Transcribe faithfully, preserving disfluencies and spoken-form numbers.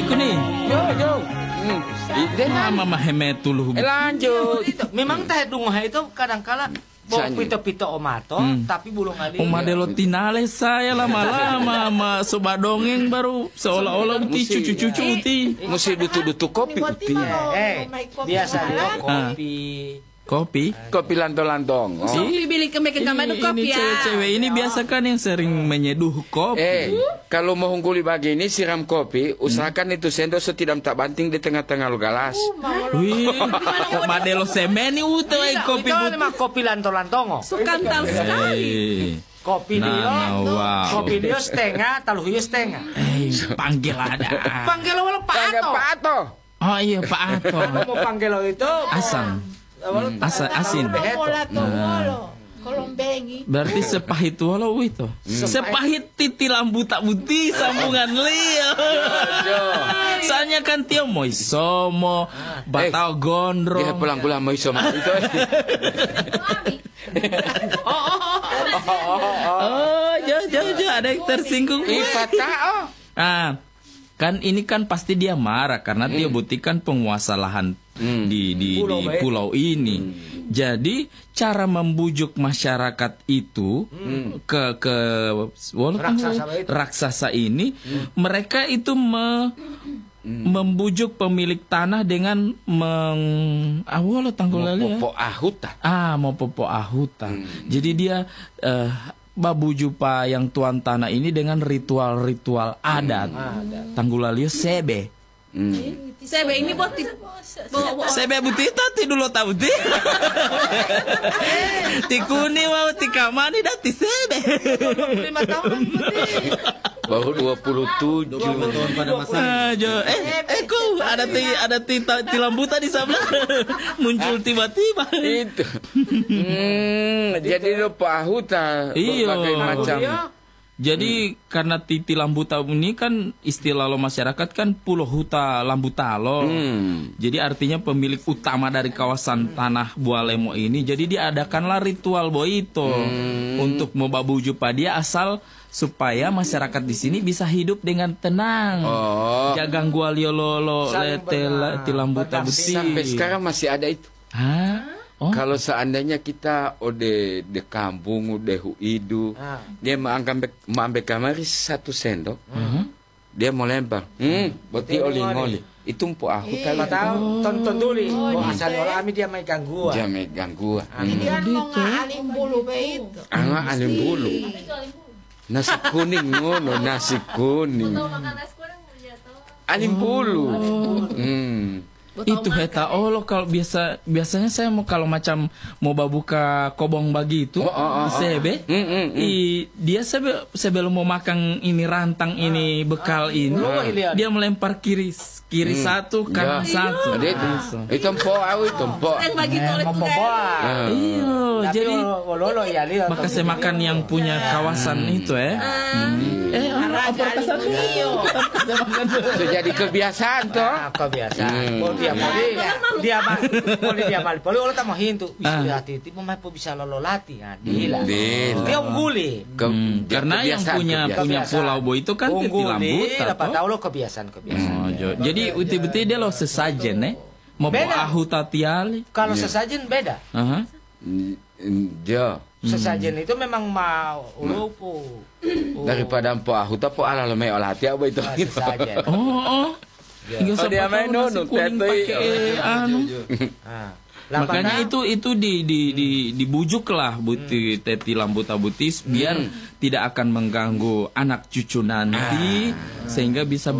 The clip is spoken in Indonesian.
Iku nih. Yo yo. Hmm. Mama mahemetuluh. Eh, lanjut. Itu memang teh dungoh itu kadang-kala bawa pito-pito omato, Hmm. tapi bulung ali. Umadelo tinale saya lama-lama sama sobat dongeng baru seolah-olah uti cucu-cucu uti. Mesti dutu-dutu kopi uti. Eh, biasa dia kopi. Kopi. Kopi lantong-lantong. Oh. Kopi beli ke mereka gambar Ini kopi ya. cewek-cewek ini biasa kan yang sering menyeduh kopi. Eh, kalau mau ungguli begini siram kopi, usahakan itu sendok tidak tak banting di tengah-tengah gelas. Wih, kok madelo semeni utuh eh kopi Itu but. memang kopi lantong-lantongo. Sukantal sekali. Eh, Kopi Nah, dia, nah, wow. kopi dia setengah, taluh dia setengah. eh, panggil ada. Panggil lo Pak Panggil Ato. Pak Ato. Oh iya Pak Ato. Kalau mau panggil lo itu Asam. Hmm. Asa, asin. Berarti sepahit walau itu. Sepahit titi lambu tak buti sambungan liya. Soalnya kan Tio moi somo, batao gondrong. Dia pulang-pulang mau iso itu. Oh, jauh jauh jauh ada yang tersinggung. Ipata. Ah, kan ini kan pasti dia marah karena dia buktikan penguasa lahan di di Pulau di baik. pulau ini. Jadi cara membujuk masyarakat itu ke ke walaupun Raksasa itu. raksasa ini, mereka itu me- membujuk pemilik tanah dengan meng awal tanggul lali ya. Popo ahuta. Ah, mau popo ahuta. Jadi dia eh, babuju pa yang tuan tanah ini dengan ritual-ritual adat. Tanggulalia sebe. Sebe ini buat di bawa Sebe buti tati dulu tahu ti. Ti kuni mau ti kamani dah ti sebe. lima tahun Baru dua puluh tujuh. Ah, jo. Eh, eh ku ada ti ada ti ta- ti lambu tadi sebelah muncul tiba-tiba. Itu. Hmm, jadi lo Pak Ahuta. Iya. Berbagai macam. Jadi karena titi lambu talo ini kan istilah lo masyarakat kan pulau huta lambu talo. Hmm. Jadi artinya pemilik utama dari kawasan tanah Bualemo ini. Jadi diadakanlah ritual boito untuk membabuju dia asal supaya masyarakat di sini bisa hidup dengan tenang. Oh. Jagang gua liololo Saling lete benar. ti lambu tabuti. Sampai sekarang masih ada itu. Hah? Oh. Kalau seandainya kita ode de kampung udah hidu, Ah. dia mau ambil mau ambil kamari satu sendok, dia mau lempar, hmm, boti oli ngoli, itu mpo aku Pak kali tahu tonton dulu. Oh, asal orang ami dia main gangguan. dia megang gua, Dia mau ngalim bulu begitu. angga alim bulu, nasi kuning ngono, nasi kuning, alim bulu, hmm. Itu heta oh lo kalau biasa biasanya saya mau kalau macam mau babuka kobong bagi itu Oh, oh, oh, oh. sebe Mm, mm, mm. i- dia sebe sebelum mau makan ini rantang ini bekal ini Oh, iya. dia melempar kiri kiri satu kanan Ya. satu. Jadi itu, itu mpo aku itu mpo, yang bagi toleh Mau tuh kayak. boboa. Iya, Tapi jadi lo lo ya lihat. maka saya makan yang punya kawasan itu eh. Eh, apa kesan saya makan itu jadi kebiasaan toh. Ah, kebiasaan. Hmm. Kalau dia mau dia mah boleh dia mal. Boleh orang tak mau hintu. Ah. Bisa hati mau main bisa lolo lati. Nah, dila. Dila. Dia ungguli. Ke- Hmm, dia karena yang kebiasaan, punya kebiasaan. punya pulau Bo itu kan titi Ungguli. lambuta Dapat toh. tahu lo kebiasaan kebiasaan. Oh, jo. Jadi uti-uti dia lo sesajen eh. Mau Beda. ahu tatiali. Kalau sesajen beda. Aha. Mm, mm, Jo. Sesajen itu memang mau lupu. Daripada mpo aku tak po ala lemai olah hati apa itu. Sesajen. Oh, oh. Hingga Oh, dia siapa main tahu nasi nunu, kuning teteh. pakai anu. Ah. Makanya Lapana- itu itu di di di dibujuk lah buti teti lambuta butis biar tidak akan mengganggu anak cucu nanti sehingga bisa